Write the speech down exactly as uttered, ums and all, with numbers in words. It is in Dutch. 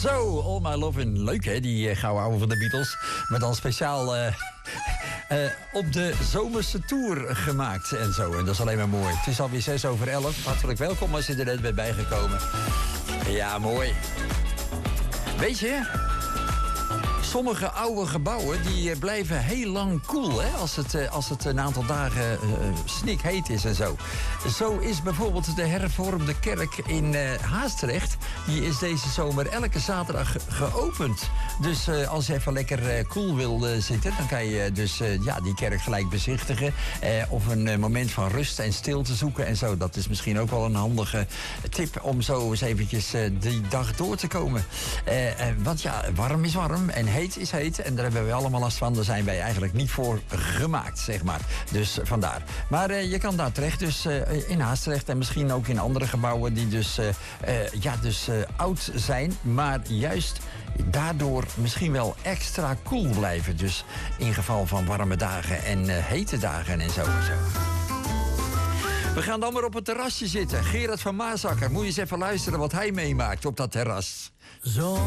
Zo, All My Lovin'. Leuk hè, die uh, gouden ouwe van de Beatles. Maar dan speciaal uh, uh, op de zomerse tour gemaakt en zo. En dat is alleen maar mooi. Het is alweer zes over elf. Hartelijk welkom als je er net bent bijgekomen. Ja, mooi. Weet je, sommige oude gebouwen die blijven heel lang koel, hè, als het, als het een aantal dagen uh, snikheet is en zo. Zo is bijvoorbeeld de hervormde kerk in uh, Haastrecht. Die is deze zomer elke zaterdag geopend. Dus uh, als je even lekker uh, koel wil uh, zitten, dan kan je dus uh, ja, die kerk gelijk bezichtigen. Uh, of een uh, moment van rust en stilte zoeken en zo. Dat is misschien ook wel een handige tip om zo eens eventjes uh, die dag door te komen. Uh, uh, want ja, warm is warm en heet is heet. En daar hebben we allemaal last van. Daar zijn wij eigenlijk niet voor gemaakt, zeg maar. Dus uh, vandaar. Maar uh, je kan daar terecht, dus uh, in Haastrecht en misschien ook in andere gebouwen die dus, uh, uh, ja, dus uh, oud zijn, maar juist daardoor misschien wel extra koel blijven. Dus in geval van warme dagen en uh, hete dagen en zo en zo. We gaan dan maar op het terrasje zitten. Gerard van Maasakker, moet je eens even luisteren wat hij meemaakt op dat terras. Zo.